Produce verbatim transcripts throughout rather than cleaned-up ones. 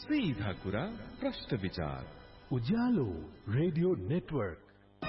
सीधा कुरा प्रश्न विचार उज्यालो रेडियो नेटवर्क।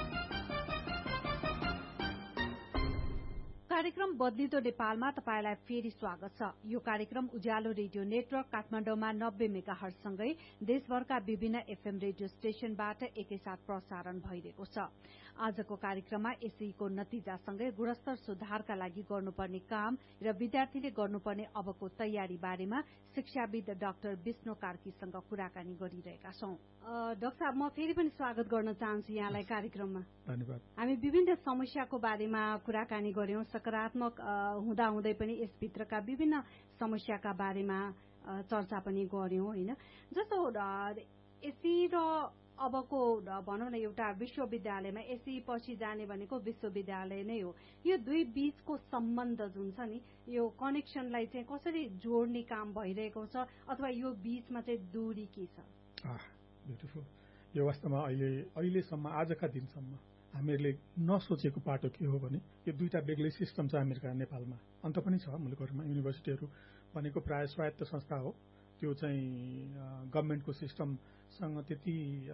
कार्यक्रम बदलिदो नेपालमा तपाईलाई फेरि स्वागत छ। यो कार्यक्रम उज्यालो रेडियो नेटवर्क काठमाडौँमा नब्बे मेगा हर्जसँगै देशभरका विभिन्न एफएम रेडियो स्टेशनबाट एकैसाथ प्रसारण भइरहेको छ। आजको कार्यक्रममा एसईको नतिजासँगै गुणस्तर सुधारका लागि गर्नुपर्ने काम र विद्यार्थीले गर्नुपर्ने अबको तयारी बारेमा शिक्षाविद डाक्टर विष्णु कार्कीसँग कुराकानी गरिरहेका छौं। डाक्टर साहब, म फेरि पनि स्वागत गर्न चाहन्छु यहाँलाई कार्यक्रममा। धन्यवाद। हामी विभिन्न समस्याको बारेमा कुराकानी गर्यौं, सकारात्मक हुँदाहुँदै पनि यसभित्रका विभिन्न समस्याका बारेमा चर्चा पनि गर्यौं हैन। जस्तो एसई र अबको भनौं न एउटा विश्वविद्यालयमा एसई पछि जाने भनेको विश्वविद्यालय नै हो। यो दुई बीचको सम्बन्ध जुन छ नि, यो कनेक्सनलाई चाहिँ कसरी जोड्ने काम भइरहेको छ अथवा यो बीचमा चाहिँ दूरी के छ? ब्युटिफुल। यो वास्तवमा अहिले अहिलेसम्म आजका दिनसम्म हामीहरूले नसोचेको पाटो के हो भने यो दुईटा बेग्लै सिस्टम छ अमेरिका नेपालमा। अन्त पनि छ मुलुकहरूमा युनिभर्सिटीहरू भनेको प्राय स्वायत्त संस्था हो। त्यो चाहिँ गभर्नमेन्टको सिस्टमसँग त्यति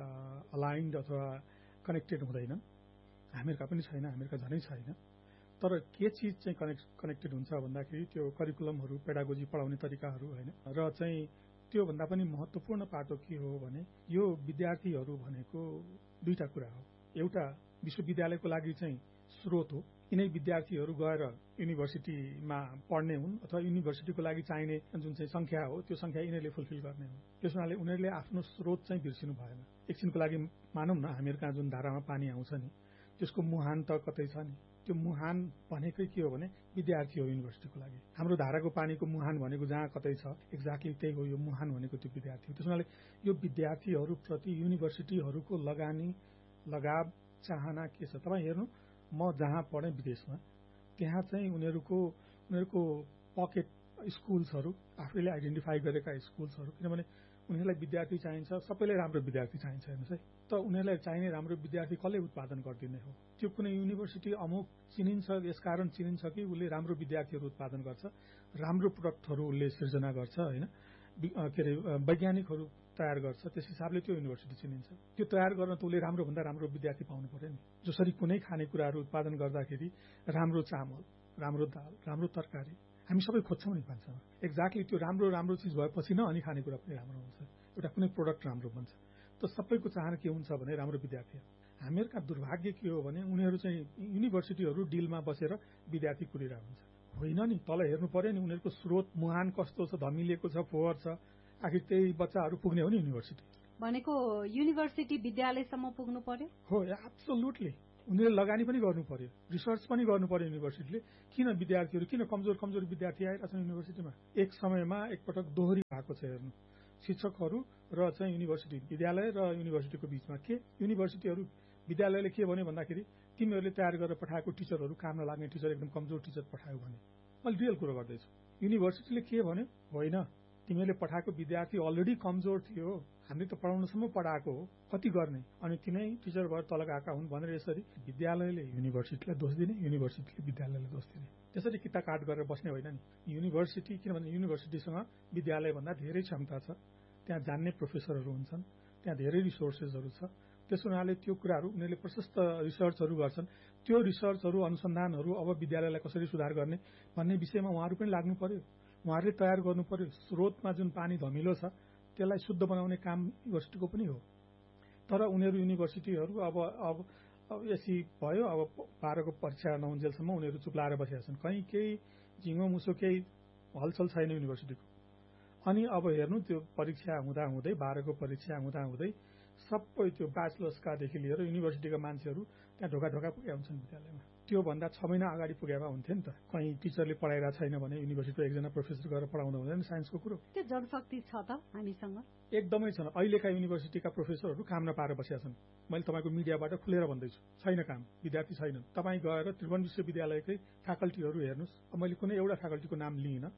अलाइन्ड अथवा कनेक्टेड हुँदैन। अमेरिका पनि छैन, अमेरिका झनै छैन। तर के चिज चाहिँ कनेक्ट कनेक्टेड हुन्छ भन्दाखेरि त्यो करिकुलमहरू, पेडागोजी पढाउने तरिकाहरू हैन। र चाहिँ त्योभन्दा पनि महत्वपूर्ण पाटो के हो भने यो विद्यार्थीहरू भनेको दुईटा कुरा हो। एउटा विश्वविद्यालयको लागि चाहिँ स्रोत हो। यिनै विद्यार्थीहरू गएर युनिभर्सिटीमा पढ्ने हुन् अथवा युनिभर्सिटीको लागि चाहिने जुन चाहिँ संख्या हो त्यो संख्या यिनीहरूले फुलफिल गर्ने हुन्। त्यस हुनाले उनीहरूले आफ्नो स्रोत चाहिँ बिर्सिनु भएन। एकछिनको लागि मानौँ न हामीहरू कहाँ जुन धारामा पानी आउँछ नि त्यसको मुहान त कतै छ नि। त्यो मुहान भनेकै के हो भने विद्यार्थी हो युनिभर्सिटीको लागि। हाम्रो धाराको पानीको मुहान भनेको जहाँ कतै छ एक्ज्याक्टली त्यही हो। यो मुहान भनेको त्यो विद्यार्थी हो। त्यस हुनाले यो विद्यार्थीहरूप्रति युनिभर्सिटीहरूको लगानी, लगाव, चाहना के छ? तपाईँ हेर्नु, म जहाँ पढेँ विदेशमा त्यहाँ चाहिँ उनीहरूको उनीहरूको पकेट स्कुल्सहरू, आफैले आइडेन्टिफाई गरेका स्कुल्सहरू, किनभने उनीहरूलाई विद्यार्थी चाहिन्छ, सबैलाई राम्रो विद्यार्थी चाहिन्छ हेर्नुहोस् है। त उनीहरूलाई चाहिने राम्रो विद्यार्थी कसले उत्पादन गरिदिने हो? त्यो कुनै युनिभर्सिटी अमुक चिनिन्छ, यसकारण चिनिन्छ कि उसले राम्रो विद्यार्थीहरू उत्पादन गर्छ, राम्रो प्रडक्टहरू उसले सिर्जना गर्छ होइन, के अरे वैज्ञानिकहरू तयार गर्छ। त्यस हिसाबले त्यो युनिभर्सिटी चिनिन्छ। त्यो तयार गर्न त उसले राम्रो भन्दा राम्रो विद्यार्थी पाउनु पर्यो नि। जसरी कुनै खानेकुराहरू उत्पादन गर्दाखेरि राम्रो चामल, राम्रो दाल, राम्रो तरकारी हामी सबै खोज्छौँ नि भान्सामा। एक्ज्याक्टली त्यो राम्रो राम्रो चिज भएपछि न अनि खानेकुरा पनि राम्रो हुन्छ, एउटा कुनै प्रोडक्ट राम्रो बन्छ। त सबैको चाहना के हुन्छ भने राम्रो विद्यार्थी। हामीहरूका दुर्भाग्य के हो भने उनीहरू चाहिँ युनिभर्सिटीहरू डिलमा बसेर विद्यार्थी कुरिरहेको हुन्छ। होइन नि, तल हेर्नु पर्यो नि, उनीहरूको स्रोत मुहान कस्तो छ, धमिलिएको छ, फोहोर छ। आखिर त्यही बच्चाहरू पुग्ने हो नि युनिभर्सिटी भनेको। युनिभर्सिटी विद्यालयसम्म पुग्नु पर्यो। हो, एब्सोल्युटली। उनीहरूले लगानी पनि गर्नु पर्यो, रिसर्च पनि गर्नु पर्यो युनिभर्सिटीले। किन विद्यार्थीहरू, किन कमजोर कमजोर विद्यार्थी आइरहेछन् युनिभर्सिटीमा? एक समयमा एकपटक दोहोरी भएको छ हेर्नु, शिक्षकहरू र चाहिँ युनिभर्सिटी, विद्यालय र युनिभर्सिटीको बीचमा। के युनिभर्सिटीहरू विद्यालयले के भन्यो भन्दाखेरि तिमीहरूले तयार गरेर पठाएको टिचरहरू काम नलाग्ने टिचर, एकदम कमजोर टिचर पठायो भने। मैले रियल कुरो गर्दैछु। युनिभर्सिटीले के भन्यो? होइन, तिमीले पठाएको विद्यार्थी अलरेडी कमजोर थियो, हामीले त पढाउनसम्म पढाएको हो, कति गर्ने? अनि तिनै टिचर भएर तल गएका हुन् भनेर यसरी विद्यालयले युनिभर्सिटीलाई दोष दिने, युनिभर्सिटीले विद्यालयलाई दोष दिने, त्यसरी किता काट गरेर बस्ने होइन नि। युनिभर्सिटी, किनभने युनिभर्सिटीसँग विद्यालयभन्दा धेरै क्षमता छ, त्यहाँ जान्ने प्रोफेसरहरू हुन्छन्, त्यहाँ धेरै रिसोर्सेसहरू छ। त्यस हुनाले त्यो कुराहरू उनीहरूले प्रशस्त रिसर्चहरू गर्छन्। त्यो रिसर्चहरू, अनुसन्धानहरू अब विद्यालयलाई कसरी सुधार गर्ने भन्ने विषयमा उहाँहरू पनि लाग्नु पर्यो। उहाँहरूले तयार गर्नु पर्यो। स्रोतमा जुन पानी धमिलो छ त्यसलाई शुद्ध बनाउने काम युनिभर्सिटीको पनि हो। तर उनीहरू युनिभर्सिटीहरू अब अब अब यसै भयो, अब बाह्रको परीक्षा नहुन्जेलसम्म उनीहरू चुप्लाएर बसेका छन्। कहीँ केही झिङो मुसो केही हलचल छैन युनिभर्सिटीको। अनि अब हेर्नु, त्यो परीक्षा हुँदा हुँदै, बाह्रको परीक्षा हुँदा हुँदै सबै त्यो ब्याचलर्सकादेखि लिएर युनिभर्सिटीका मान्छेहरू त्यहाँ ढोका ढोका पुगेका हुन्छन् विद्यालयमा। त्योभन्दा छ महिना अगाडि पुगेका हुन्थ्यो नि त। कहीँ टिचरले पढाइरहेको छैन भने युनिभर्सिटीको एकजना प्रोफेसर गएर पढाउँदा हुँदैन साइन्सको कुरो। त्यो जनशक्ति छ त हामीसँग? एकदमै छन्। अहिलेका युनिभर्सिटीका प्रोफेसरहरू काम नपाएर बसेका छन्। मैले तपाईँको मिडियाबाट खुलेर भन्दैछु, छैन काम, विद्यार्थी छैनन्। तपाईँ गएर त्रिभुवन विश्वविद्यालयकै फ्याकल्टीहरू हेर्नुहोस्। मैले कुनै एउटा फ्याकल्टीको नाम लिइनँ।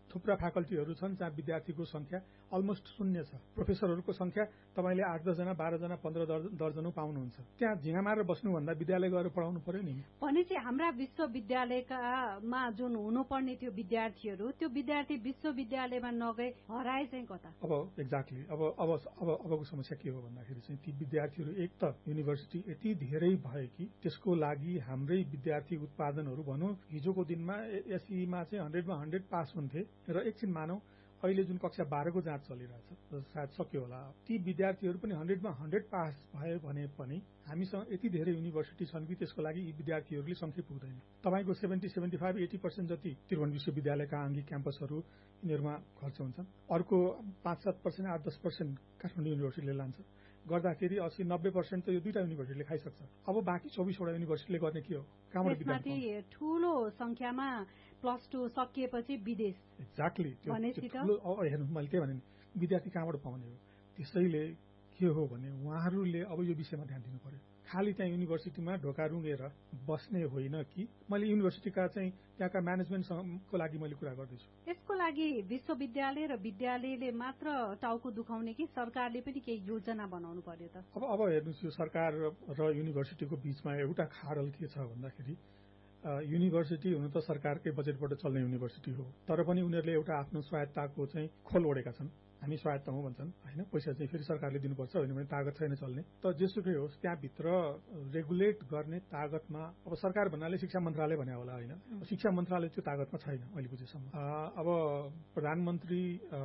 थुप्रा फ्याकल्टीहरू छन् जहाँ विद्यार्थीको संख्या अलमोस्ट शून्य छ। प्रोफेसरहरूको संख्या तपाईँले आठ दसजना बाह्रजना पन्ध्र दर्जनौ पाउनुहुन्छ। त्यहाँ झिङा मारेर बस्नुभन्दा विद्यालय गएर पढाउनु पर्यो नि। भनेपछि हाम्रा विश्वविद्यालयकामा जुन हुनुपर्ने त्यो विद्यार्थीहरू त्यो विद्यार्थी विश्वविद्यालयमा नगए हराए चाहिँ कता? अब एक्ज्याक्टली अब अब अब अबको समस्या के हो भन्दाखेरि चाहिँ ती विद्यार्थीहरू एक त युनिभर्सिटी यति धेरै भए कि त्यसको लागि हाम्रै विद्यार्थी उत्पादनहरू भनौँ हिजोको दिनमा एसईमा चाहिँ हन्ड्रेडमा हन्ड्रेड पास हुन्थे र एकछिन मानौ अहिले जुन कक्षा बाह्रको जाँच चलिरहेछ सायद सक्यो होला, ती विद्यार्थीहरू पनि हन्ड्रेडमा हन्ड्रेड पास भयो भने पनि हामीसँग यति धेरै युनिभर्सिटी छन् कि त्यसको लागि यी विद्यार्थीहरूले संख्या पुग्दैन। तपाईँको seventy seventy five eighty percent जति त्रिभुवन विश्वविद्यालयका आङ्गिक क्याम्पसहरू यिनीहरूमा खर्च हुन्छन्। अर्को पाँच सात पर्सेन्ट आठ दस पर्सेन्ट काठमाडौँ युनिभर्सिटीले लान्छ। गर्दाखेरि अस्सी नब्बे पर्सेन्ट त यो दुईटा युनिभर्सिटीले खाइसक्छ। अब बाँकी चौबिसवटा युनिभर्सिटीले गर्ने के हो? कहाँबाट ठूलो संख्यामा प्लस टू सकिएपछि विदेश एक्ज्याक्टली हेर्नु मैले के भने विद्यार्थी कहाँबाट पाउने हो? त्यसैले के हो भने उहाँहरूले अब यो विषयमा ध्यान दिनु पर्यो। खालि त्यहाँ युनिभर्सिटीमा ढोका रुँगेर बस्ने होइन कि मैले युनिभर्सिटीका चाहिँ त्यहाँका म्यानेजमेन्टको लागि मैले कुरा गर्दैछु। यसको लागि विश्वविद्यालय र विद्यालयले मात्र टाउको दुखाउने कि सरकारले पनि केही योजना बनाउनु पर्यो त? अब अब हेर्नुहोस् यो सरकार र युनिभर्सिटीको बीचमा एउटा खाडल के छ भन्दाखेरि युनिभर्सिटी हुन त सरकारकै बजेटबाट चल्ने युनिभर्सिटी हो, तर पनि उनीहरूले एउटा आफ्नो स्वायत्ताको चाहिँ खोल ओढेका छन्। हामी स्वायत्त हौँ भन्छन् होइन, पैसा चाहिँ फेरि सरकारले दिनुपर्छ, होइन भने तागत छैन चल्ने। त जेसुकै होस् त्यहाँभित्र रेगुलेट गर्ने तागतमा अब सरकार भन्नाले शिक्षा मन्त्रालय भने होला होइन, शिक्षा मन्त्रालय त्यो तागतमा छैन अहिले बुझेसम्म। अब प्रधानमन्त्री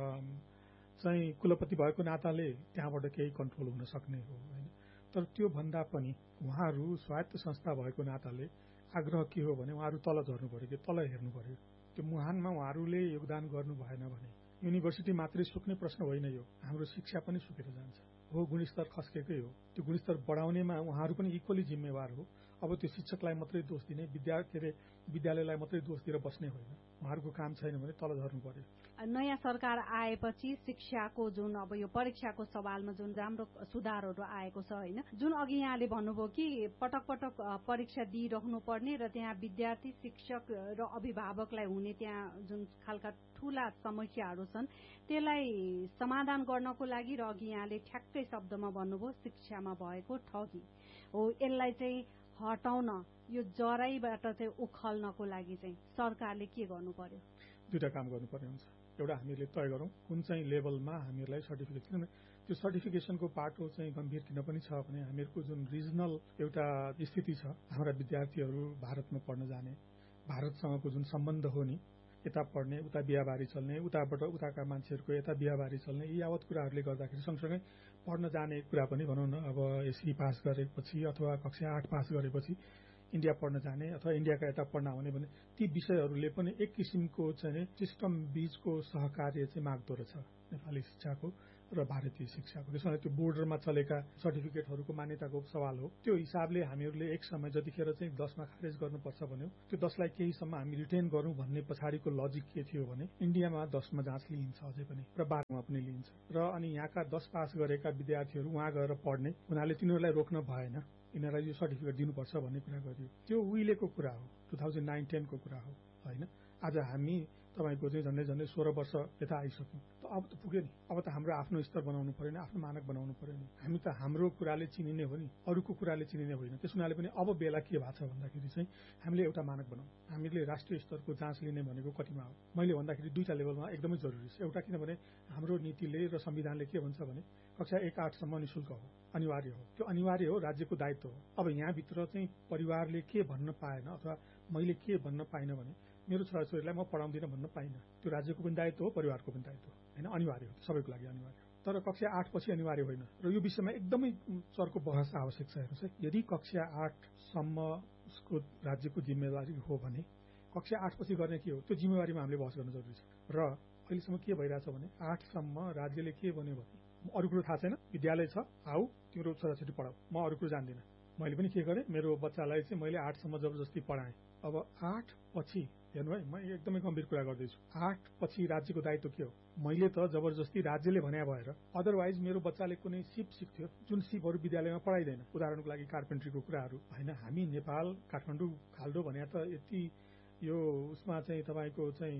चाहिँ कुलपति भएको नाताले त्यहाँबाट केही कन्ट्रोल हुन सक्ने हो होइन, तर त्यो भन्दा पनि उहाँहरू स्वायत्त संस्था भएको नाताले आग्रह के हो भने उहाँहरू तल झर्नु पर्यो कि तल हेर्नु पर्यो। त्यो मुहानमा उहाँहरूले योगदान गर्नु भएन भने युनिभर्सिटी मात्रै सुक्ने प्रश्न होइन, यो हाम्रो शिक्षा पनि सुकेर जान्छ। हो गुणस्तर खस्केकै हो, त्यो गुणस्तर बढाउनेमा उहाँहरू पनि इक्वली जिम्मेवार हो। अब त्यो शिक्षकलाई मात्रै दोष दिने, विद्या के अरे विद्यालयलाई मात्रै दोष दिएर बस्ने होइन, उहाँहरूको काम छैन भने तल झर्नु पर्यो। नयाँ सरकार आएपछि शिक्षाको जुन अब यो परीक्षाको सवालमा जुन राम्रो सुधारहरू आएको छ होइन, जुन अघि यहाँले भन्नुभयो कि पटक पटक परीक्षा दिइरहनु पर्ने र त्यहाँ विद्यार्थी शिक्षक र अभिभावकलाई हुने त्यहाँ जुन खालका ठूला समस्याहरू छन् त्यसलाई समाधान गर्नको लागि र अघि यहाँले ठ्याक्कै शब्दमा भन्नुभयो शिक्षामा भएको ठगी हो, यसलाई चाहिँ हटाउन यो जराइबाट चाहिँ उखल्नको लागि चाहिँ सरकारले के गर्नु पर्यो? दुईटा काम गर्नुपर्ने हुन्छ। एउटा हामीहरूले तय गरौँ कुन चाहिँ लेभलमा हामीहरूलाई सर्टिफिकेट, किनभने त्यो सर्टिफिकेसनको पाटो चाहिँ गम्भीर किन पनि छ भने हामीहरूको जुन रिजनल एउटा स्थिति छ, हाम्रा विद्यार्थीहरू भारतमा पढ्न जाने, भारतसँगको जुन सम्बन्ध हो नि, यता पढ्ने उता बिहाबारी चल्ने, उताबाट उताका मान्छेहरूको यता बिहाबारी चल्ने, यी यावत कुराहरूले गर्दाखेरि सँगसँगै पढ्न जाने कुरा पनि भनौँ न, अब एसई पास गरेपछि अथवा कक्षा आठ पास गरेपछि इन्डिया पढ्न जाने अथवा इन्डियाका यता पढ्न आउने भने ती विषयहरूले पनि एक किसिमको चाहिँ सिस्टम बीचको सहकार्य चाहिँ माग्दो रहेछ नेपाली शिक्षाको र भारतीय शिक्षाको। त्यसमा त्यो बोर्डरमा चलेका सर्टिफिकेटहरूको मान्यताको सवाल हो। त्यो हिसाबले हामीहरूले एक समय जतिखेर चाहिँ दसमा खारेज गर्नुपर्छ भन्यो, त्यो दसलाई केहीसम्म हामी रिटेन गरौँ भन्ने पछाडिको लजिक के थियो भने इन्डियामा दसमा जाँच लिइन्छ अझै पनि र बाह्रमा पनि लिइन्छ, र अनि यहाँका दस पास गरेका विद्यार्थीहरू उहाँ गएर पढ्ने हुनाले तिनीहरूलाई रोक्न भएन, यिनीहरूलाई यो सर्टिफिकेट दिनुपर्छ भन्ने कुरा गरियो। त्यो उहिलेको कुरा हो, टु थाउजन्ड नाइन टेनको कुरा हो होइन। आज हामी तपाईँको चाहिँ झन्डै झन्डै सोह्र वर्ष यता आइसक्यौँ, त अब त पुग्यो नि। अब त हाम्रो आफ्नो स्तर बनाउनु पर्यो नि, आफ्नो मानक बनाउनु पर्यो नि। हामी त हाम्रो कुराले चिनिने हो नि, अरूको कुराले चिनिने होइन। त्यस हुनाले पनि अब बेला के भएको छ भन्दाखेरि चाहिँ हामीले एउटा मानक बनाउँ। हामीले राष्ट्रिय स्तरको जाँच लिने भनेको कतिमा हो? मैले भन्दाखेरि दुईटा लेभलमा एकदमै जरुरी छ। एउटा किनभने हाम्रो नीतिले र संविधानले के भन्छ भने कक्षा एक आठसम्म निःशुल्क हो, अनिवार्य हो। त्यो अनिवार्य हो, राज्यको दायित्व हो। अब यहाँभित्र चाहिँ परिवारले के भन्न पाएन अथवा मैले के भन्न पाइनँ भने मेरो छोराछोरीलाई म पढाउँदिनँ भन्न पाइनँ, त्यो राज्यको पनि दायित्व हो, परिवारको पनि दायित्व हो होइन, अनिवार्य हो, सबैको लागि अनिवार्य हो। तर कक्षा आठ पछि अनिवार्य होइन र यो विषयमा एकदमै चर्को बहस आवश्यक छ। हेर्नुहोस् है, यदि कक्षा आठसम्म उसको राज्यको जिम्मेवारी हो भने कक्षा आठ पछि गर्ने के हो, त्यो जिम्मेवारीमा हामीले बहस गर्न जरुरी छ। र अहिलेसम्म के भइरहेछ भने आठसम्म राज्यले के भन्यो भने अरू कुरो थाहा छैन, विद्यालय छ, आऊ तिम्रो छोराछोरी पढाऊ, म अरू कुरो जान्दिनँ। मैले पनि के गरेँ, मेरो बच्चालाई चाहिँ मैले आठसम्म जबरजस्ती पढाएँ। अब आठ पछि हेर्नु है, म एकदमै गम्भीर कुरा गर्दैछु, आठ पछि राज्यको दायित्व के हो? मैले त जबरजस्ती राज्यले भन्या भएर, अदरवाइज मेरो बच्चाले कुनै सिप सिक्थ्यो जुन सिपहरू विद्यालयमा पढाइँदैन। उदाहरणको लागि कार्पेन्ट्रीको कुराहरू होइन। हामी नेपाल काठमाडौँ खाल्डो भने त यति यो उसमा चाहिँ तपाईँको चाहिँ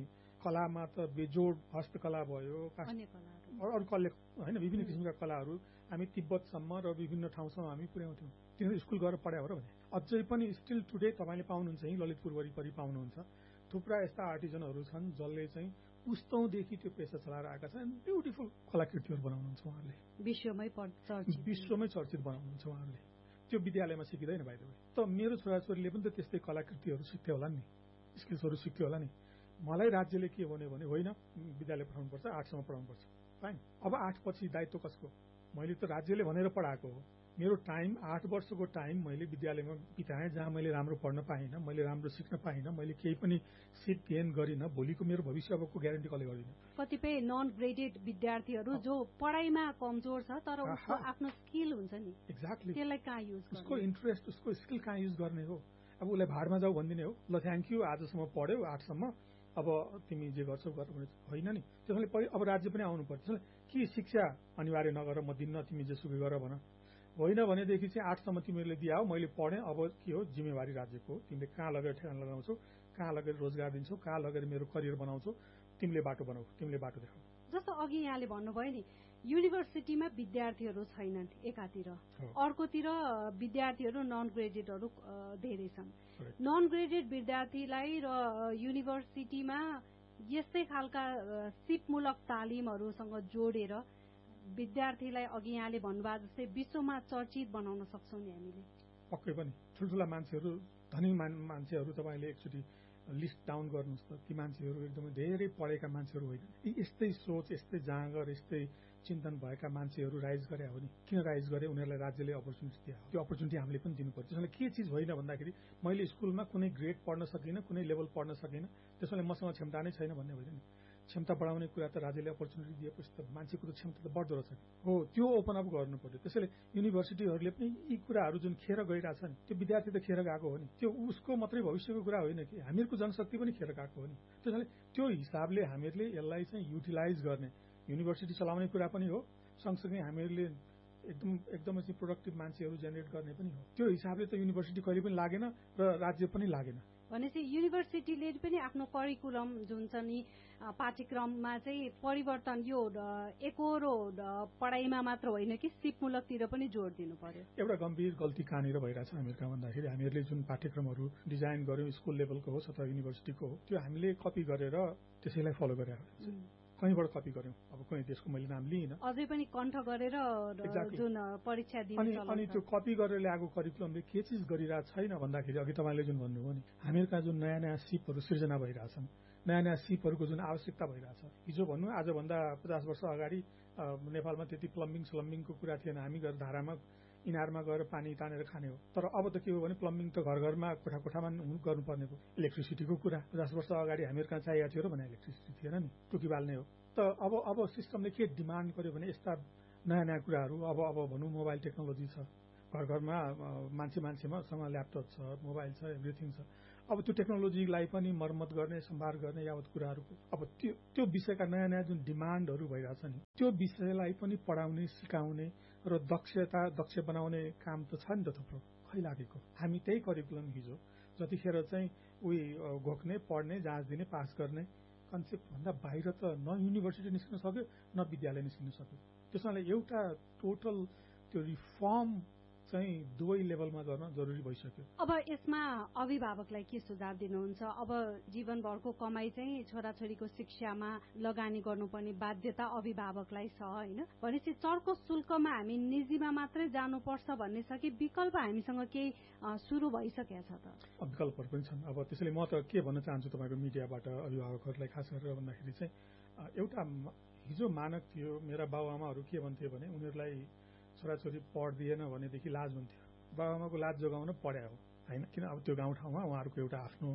कलामा त बेजोड हस्तकला भयो, अरू कला होइन, विभिन्न किसिमका कलाहरू हामी तिब्बतसम्म र विभिन्न ठाउँसम्म हामी पुर्याउँथ्यौँ। तिनीहरू स्कुल गएर पढायो हो र भने अझै पनि स्टिल टुडे तपाईँले पाउनुहुन्छ यहीँ ललितपुर वरिपरि पाउनुहुन्छ। थुप्रा यस्ता आर्टिजनहरू छन् जसले चाहिँ पुस्तौँदेखि त्यो पेसा चलाएर आएका छन्। ब्युटिफुल कलाकृतिहरू बनाउनुहुन्छ उहाँहरूले, विश्वमै चर्चित विश्वमै चर्चित बनाउनुहुन्छ उहाँहरूले। त्यो विद्यालयमा सिकिँदैन भाइ तपाईँ। त मेरो छोराछोरीले पनि त त्यस्तै कलाकृतिहरू सिक्थ्यो होला नि, स्किल्सहरू सिक्थ्यो होला नि। मलाई राज्यले के भन्यो भने होइन विद्यालय पढाउनुपर्छ, आठसम्म पढाउनुपर्छ। फाइन, अब आठ पछि दायित्व कसको? मैले त राज्यले भनेर पढाएको हो। मेरो टाइम आठ वर्षको टाइम मैले विद्यालयमा बिताएँ, जहाँ मैले राम्रो पढ्न पाइनँ, मैले राम्रो सिक्न पाइनँ, मैले केही पनि सिप गेन गरिनँ। भोलिको मेरो भविष्य अबको ग्यारेन्टी कसले गर्दिनँ? कतिपय नन ग्रेडेड विद्यार्थीहरू जो पढाइमा कमजोर छ तर उसको आफ्नो स्किल हुन्छ नि, एक्ज्याक्टली त्यसलाई कहाँ युज गर्ने, उसको इन्ट्रेस्ट, उसको स्किल कहाँ युज गर्ने हो? अब उसलाई भाडमा जाऊ भनिदिने हो, ल थ्याङ्क यू आजसम्म पढ्यौ आठसम्म, अब तिमी जे गर्छौ गर भने होइन नि। त्यसले अब राज्य पनि आउनु पर्छ कि शिक्षा अनिवार्य नगर म दिन्न, तिमी जेसुकै गर भन। होइन भनेदेखि चाहिँ आठसम्म तिमीहरूले दिए हो, मैले पढेँ, अब के हो जिम्मेवारी राज्यको हो। तिमीले कहाँ लगेर ठेगाना लगाउँछौ, कहाँ लगेर रोजगार दिन्छौ, कहाँ लगेर मेरो करियर बनाउँछौ, तिमीले बाटो बनाऊ, तिमीले बाटो देखाऊ। जस्तो अघि यहाँले भन्नुभयो नि युनिभर्सिटीमा विद्यार्थीहरू छैनन् एकातिर, अर्कोतिर विद्यार्थीहरू नन ग्रेडेडहरू धेरै छन्। नन ग्रेडेड विद्यार्थीलाई र युनिभर्सिटीमा यस्तै खालका सिपमूलक तालिमहरूसँग जोडेर विद्यार्थीलाई अघि यहाँले भन्नुभयो जस्तै विश्वमा चर्चित बनाउन सक्छौँ नि हामीले। पक्कै पनि ठुल्ठुला मान्छेहरू, धनी मान्छेहरू तपाईँले एकचोटि लिस्ट डाउन गर्नुहोस् त, ती मान्छेहरू एकदमै धेरै पढेका मान्छेहरू होइन। यी यस्तै सोच, यस्तै जाँगर, यस्तै चिन्तन भएका मान्छेहरू राइज गरे हो नि। किन राइज गरे? उनीहरूलाई राज्यले अपर्च्युनिटी दियो। त्यो अपर्च्युनिटी हामीले पनि दिनुपर्छ। त्यसले के चिज होइन भन्दाखेरि मैले स्कुलमा कुनै ग्रेड पढ्न सकिनँ, कुनै लेभल पढ्न सकिनँ, त्यसैले मसँग क्षमता नै छैन भन्ने होइन नि। क्षमता बढाउने कुरा त राज्यले अपर्च्युनिटी दिएपछि त मान्छेको त क्षमता त बढ्दो रहेछ हो, त्यो ओपन अप गर्नु पर्यो। त्यसैले युनिभर्सिटीहरूले पनि यी कुराहरू जुन खेर गइरहेछ नि, त्यो विद्यार्थी त खेर गएको हो नि। त्यो उसको मात्रै भविष्यको कुरा होइन कि हामीहरूको जनशक्ति पनि खेर गएको हो नि। त्यसैले त्यो हिसाबले हामीहरूले यसलाई चाहिँ युटिलाइज गर्ने, युनिभर्सिटी चलाउने कुरा पनि हो, सँगसँगै हामीहरूले एकदम एकदमै चाहिँ प्रोडक्टिभ मान्छेहरू जेनेरेट गर्ने पनि हो। त्यो हिसाबले त युनिभर्सिटी कहिले पनि लागेन र राज्य पनि लागेन। भनेपछि युनिभर्सिटीले पनि आफ्नो करिकुलम जुन छ नि पाठ्यक्रममा चाहिँ परिवर्तन यो एकहोरो पढाइमा मात्र होइन कि सिपमूलकतिर पनि जोड दिनु पर्यो। एउटा गम्भीर गल्ती कहाँनिर भइरहेछ अमेरिका भन्दाखेरि हामीहरूले जुन पाठ्यक्रमहरू डिजाइन गर्यौँ स्कुल लेभलको होस् अथवा युनिभर्सिटीको हो, त्यो हामीले कपी गरेर त्यसैलाई फलो गरेर कहीँबाट कपी गर्यौँ। अब कुनै देशको मैले नाम लिइनँ, अझै पनि कण्ठ गरेर जुन परीक्षा दिने अनि त्यो कपी गरेर ल्याएको करिकुलमले के चिज गरिरहेको छैन भन्दाखेरि अघि तपाईँले जुन भन्नुभयो नि, हामीहरूका जुन नयाँ नयाँ सिपहरू सिर्जना भइरहेछन्, नयाँ नयाँ सिपहरूको जुन आवश्यकता भइरहेछ। हिजो भन्नु आजभन्दा पचास वर्ष अगाडि नेपालमा त्यति प्लम्बिङ स्लम्बिङको कुरा थिएन। हामी गएर धारामा इनारमा गएर पानी तानेर खाने हो। तर अब त के हो भने प्लम्बिङ त घर घरमा कोठा कोठामा गर्नुपर्ने भयो। इलेक्ट्रिसिटीको कुरा पचास वर्ष अगाडि हामीहरू कहाँ चाहिएको थियो र भने इलेक्ट्रिसिटी थिएन नि, टुकी बाल्ने हो। त अब अब सिस्टमले के डिमान्ड गर्यो भने यस्ता नयाँ नयाँ कुराहरू, अब अब भनौँ मोबाइल टेक्नोलोजी छ, घर घरमा मान्छे मान्छेमा सँग ल्यापटप छ, मोबाइल छ, एभ्रिथिङ छ। अब त्यो टेक्नोलोजीलाई पनि मर्मत गर्ने, सम्भार गर्ने यावत कुराहरूको अब त्यो त्यो विषयका नयाँ नयाँ जुन डिमान्डहरू भइरहेछ नि, त्यो विषयलाई पनि पढाउने, सिकाउने र दक्षता दक्ष बनाउने काम त छ नि त थुप्रो। खै लागेको हामी त्यही करिकुलम हिजो जतिखेर चाहिँ उही घोक्ने, पढ्ने, जाँच दिने, पास गर्ने कन्सेप्ट भन्दा बाहिर त न युनिभर्सिटी निस्किन सक्यो न विद्यालय निस्किन सक्यो। त्यसैले एउटा टोटल त्यो रिफर्म चाहिँ दुवै लेभलमा गर्न जरुरी भइसक्यो। अब यसमा अभिभावकलाई के सुझाव दिनुहुन्छ? अब जीवनभरको कमाई चाहिँ छोराछोरीको शिक्षामा लगानी गर्नुपर्ने बाध्यता अभिभावकलाई छ होइन, भनेपछि चर्को शुल्कमा हामी निजीमा मात्रै जानुपर्छ भन्ने छ कि विकल्प हामीसँग केही सुरु भइसकेको छ त? विकल्पहरू पनि छन्। अब त्यसैले म त के भन्न चाहन्छु तपाईँको मिडियाबाट अभिभावकहरूलाई खास गरेर भन्दाखेरि चाहिँ एउटा हिजो मानक थियो, मेरा बाबुआमाहरू के भन्थ्यो भने उनीहरूलाई छोराछोरी पढ्दिएन भनेदेखि लाज हुन्थ्यो। बाबुआमाको लाज जोगाउन पढ्या हो होइन, किन अब त्यो गाउँठाउँमा उहाँहरूको एउटा आफ्नो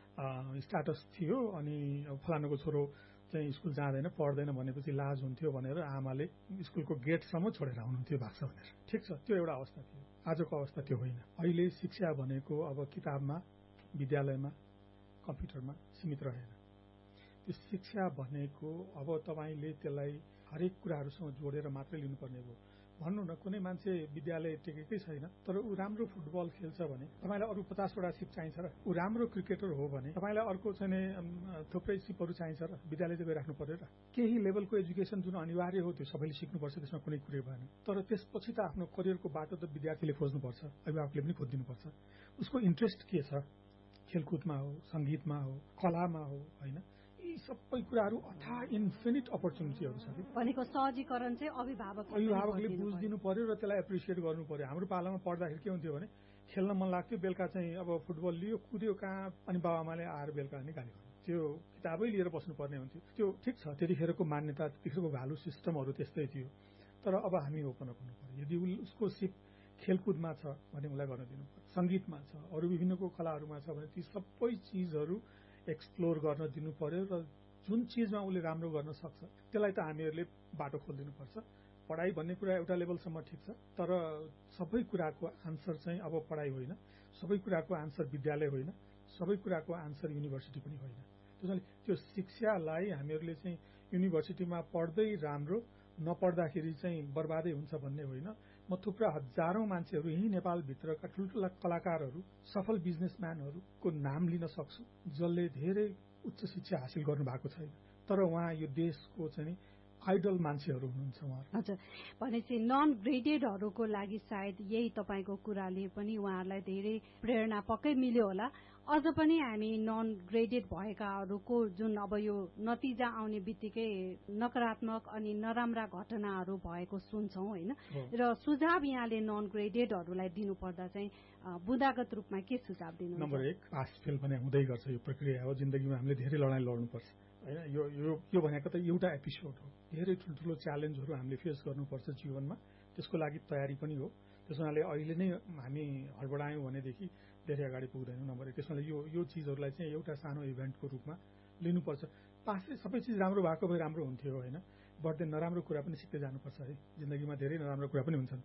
स्ट्याटस थियो। अनि फलानुको छोरो चाहिँ स्कुल जाँदैन, पढ्दैन भनेपछि लाज हुन्थ्यो भनेर आमाले स्कुलको गेटसम्म छोडेर आउनुहुन्थ्यो भाग्छ भनेर। ठिक छ, त्यो एउटा अवस्था थियो। आजको अवस्था त्यो होइन। अहिले शिक्षा भनेको अब किताबमा, विद्यालयमा, कम्प्युटरमा सीमित रहेन। त्यो शिक्षा भनेको अब तपाईँले त्यसलाई हरेक कुराहरूसँग जोडेर मात्रै लिनुपर्ने भयो। भन्नु न कुनै मान्छे विद्यालय टेकेकै छैन तर ऊ राम्रो फुटबल खेल्छ भने तपाईँलाई अरू पचासवटा सिप चाहिन्छ र ऊ राम्रो क्रिकेटर हो भने तपाईँलाई अर्को चाहिँ थुप्रै सिपहरू चाहिन्छ र विद्यालय चाहिँ गइराख्नु पर्यो र केही लेभलको एजुकेसन जुन अनिवार्य हो त्यो सबैले सिक्नुपर्छ, त्यसमा कुनै कुरै भएन। तर त्यसपछि त आफ्नो करियरको बाटो त विद्यार्थीले खोज्नुपर्छ, अभिभावकले पनि खोजिदिनुपर्छ। उसको इन्ट्रेस्ट के छ, खेलकुदमा हो, सङ्गीतमा हो, कलामा हो, होइन, यी सबै कुराहरू अथाह इन्फिनिट अपर्च्युनिटीहरू छ। भनेको सहजीकरण चाहिँ अभिभावक अभिभावकले बुझिदिनु पर्यो र त्यसलाई एप्रिसिएट गर्नु पर्यो। हाम्रो पालामा पढ्दाखेरि के हुन्थ्यो भने खेल्न मन लाग्थ्यो, बेलुका चाहिँ अब फुटबल लियो, कुद्यो कहाँ, अनि बाबाआमाले आएर बेलुका अनि गाली गर्नु, त्यो किताबै लिएर बस्नुपर्ने हुन्थ्यो। त्यो ठिक छ, त्यतिखेरको मान्यता, त्यतिखेरको भ्यालु सिस्टमहरू त्यस्तै थियो। तर अब हामी ओपन अप हुनु पर्यो। यदि उसको सिप खेलकुदमा छ भने उसलाई गर्न दिनु पर्यो, सङ्गीतमा छ, अरू विभिन्नको कलाहरूमा छ भने ती सबै चिजहरू एक्सप्लोर गर्न दिनु पर्यो र जुन चिजमा उसले राम्रो गर्न सक्छ त्यसलाई त हामीहरूले बाटो खोलिदिनुपर्छ। पढाइ भन्ने कुरा एउटा लेभलसम्म ठिक छ, तर सबै कुराको आन्सर चाहिँ अब पढाइ होइन, सबै कुराको आन्सर विद्यालय होइन, सबै कुराको आन्सर युनिभर्सिटी पनि होइन। त्यसैले त्यो शिक्षालाई हामीहरूले चाहिँ युनिभर्सिटीमा पढ्दै राम्रो, नपढ्दाखेरि चाहिँ बर्बादै हुन्छ भन्ने होइन। म थुप्रा हजारौं मान्छेहरू यही नेपालभित्रका ठुल्ठुला कलाकारहरू, सफल बिजनेसम्यानहरूको नाम लिन सक्छु जसले धेरै उच्च शिक्षा हासिल गर्नु भएको छैन, तर उहाँ यो देशको चाहिँ आइडल मान्छेहरू हुनुहुन्छ उहाँहरू। हजुर, भनेपछि नन ग्रेडेडहरूको लागि सायद यही तपाईँको कुराले पनि उहाँहरूलाई धेरै प्रेरणा पक्कै मिल्यो होला। अझ पनि हामी नन ग्रेडेड भएकाहरूको जुन अब यो नतिजा आउने बित्तिकै नकारात्मक अनि नराम्रा घटनाहरू भएको सुन्छौँ होइन, र सुझाव यहाँले नन ग्रेडेडहरूलाई दिनुपर्दा चाहिँ बुदागत रूपमा के सुझाव दिनु? नम्बर एक, पास फेल भने हुँदै गर्छ, यो प्रक्रिया हो। जिन्दगीमा हामीले धेरै लडाइँ लड्नुपर्छ होइन। यो यो यो भनेको त एउटा एपिसोड हो। धेरै ठुल्ठुलो च्यालेन्जहरू हामीले फेस गर्नुपर्छ जीवनमा, त्यसको लागि तयारी पनि हो। त्यसो हुनाले अहिले नै हामी हडबडायौँ भनेदेखि धेरै अगाडि पुग्दैनौँ। नम्बर एक, त्यसमा यो यो चिजहरूलाई चाहिँ एउटा सानो इभेन्टको रूपमा लिनुपर्छ। पासै सबै चिज राम्रो भएको भए राम्रो हुन्थ्यो होइन, बढ्दै नराम्रो कुरा पनि सिक्दै जानुपर्छ है। जिन्दगीमा धेरै नराम्रो कुरा पनि हुन्छन्।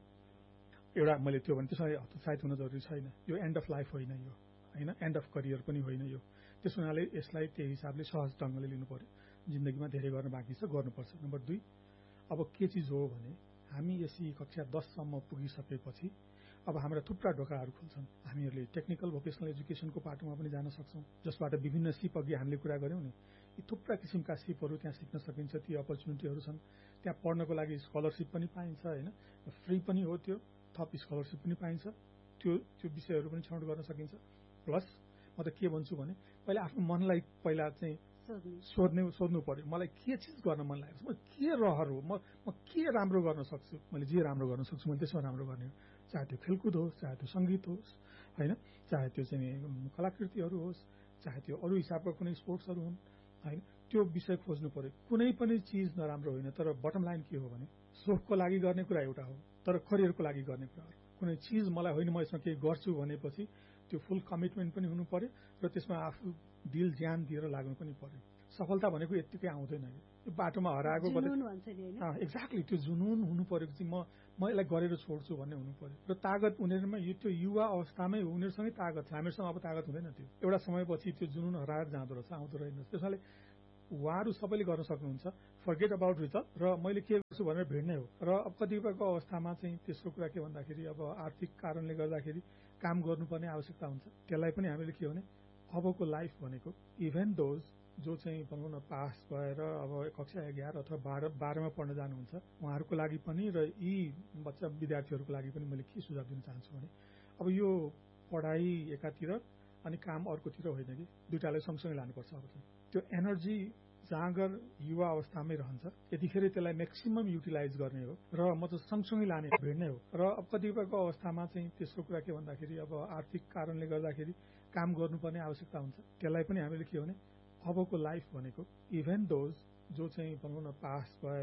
एउटा मैले त्यो भने त्यसमा हतोत्साहित हुन जरुरी छैन। यो एन्ड अफ लाइफ होइन, यो होइन एन्ड अफ करियर पनि होइन यो। त्यस हुनाले यसलाई त्यही हिसाबले सहज ढङ्गले लिनु पर्यो। जिन्दगीमा धेरै गर्न बाँकी छ, गर्नुपर्छ। नम्बर दुई, अब के चिज हो भने हामी यसै कक्षा दससम्म पुगिसकेपछि अब हाम्रा थुप्रा ढोकाहरू खुल्छन्। हामीहरूले टेक्निकल भोकेसनल एजुकेसनको पाटोमा पनि जान सक्छौँ, जसबाट विभिन्न सिप अघि हामीले कुरा गऱ्यौँ नि, यी थुप्रा किसिमका सिपहरू त्यहाँ सिक्न सकिन्छ। ती अपर्च्युनिटीहरू छन्। त्यहाँ पढ्नको लागि स्कलरसिप पनि पाइन्छ होइन, फ्री पनि हो, त्यो थप स्कलरसिप पनि पाइन्छ। त्यो त्यो विषयहरू पनि छनौट गर्न सकिन्छ। प्लस म त के भन्छु भने पहिला आफ्नो मनलाई पहिला चाहिँ सोध्ने सोध्नु पर्यो, मलाई के चिज गर्न मन लागेको छ, म के रहर हो, म म के राम्रो गर्न सक्छु, मैले जे राम्रो गर्न सक्छु मैले त्यसमा राम्रो गर्ने हो। चाहे त्यो खेलकुद होस्, चाहे त्यो सङ्गीत होस् होइन, चाहे त्यो चाहिँ कलाकृतिहरू होस्, चाहे त्यो अरू हिसाबका कुनै स्पोर्ट्सहरू हुन् होइन, त्यो विषय खोज्नु पर्यो। कुनै पनि चिज नराम्रो होइन, तर बटम लाइन के हो भने सोखको लागि गर्ने कुरा एउटा हो, तर करियरको लागि गर्ने कुरा हो। कुनै चिज मलाई होइन, म यसमा केही गर्छु भनेपछि त्यो फुल कमिटमेन्ट पनि हुनु पर्यो र त्यसमा आफू दिल ज्यान दिएर लाग्नु पनि पर्यो। सफलता भनेको यत्तिकै आउँदैन, यो बाटोमा हराएको एक्ज्याक्टली त्यो जुनुन हुनु पर्यो कि म म यसलाई गरेर छोड्छु भन्ने हुनु पर्यो। र तागत उनीहरूमा यो त्यो युवा अवस्थामै उनीहरूसँगै तागत छ, हामीहरूसँग अब तागत हुँदैन। त्यो एउटा समयपछि त्यो जुनुन हराएर जाँदो रहेछ, आउँदो रहेन। त्यसैले उहाँहरू सबैले गर्न सक्नुहुन्छ। फर्गेट अबाउट रिजल्ट र मैले के गर्छु भनेर भिड्ने हो। र अब कतिपयको अवस्थामा चाहिँ तेस्रो कुरा के भन्दाखेरि अब आर्थिक कारणले गर्दाखेरि काम गर्नुपर्ने आवश्यकता हुन्छ। त्यसलाई पनि हामीले के भने अबको लाइफ भनेको इभेन दोज जो चाहिँ भनौँ न पास भएर अब कक्षा एघार अथवा बाह्र बाह्रमा पढ्न जानुहुन्छ उहाँहरूको लागि पनि र यी बच्चा विद्यार्थीहरूको लागि पनि मैले के सुझाव दिन चाहन्छु भने अब यो पढाइ एकातिर अनि काम अर्कोतिर होइन कि दुइटालाई सँगसँगै लानुपर्छ। अब चाहिँ त्यो एनर्जी जाँगर युवा अवस्थामै रहन्छ, यतिखेर त्यसलाई म्याक्सिमम युटिलाइज गर्ने हो र म त सँगसँगै लाने भिड्ने हो। र अब कतिपयको अवस्थामा चाहिँ तेस्रो कुरा के भन्दाखेरि अब आर्थिक कारणले गर्दाखेरि काम गर्नुपर्ने आवश्यकता हुन्छ। त्यसलाई पनि हामीले के भने अबको लाइफ भनेको इभेन दोज जो चाहिँ भनौँ न पास भएर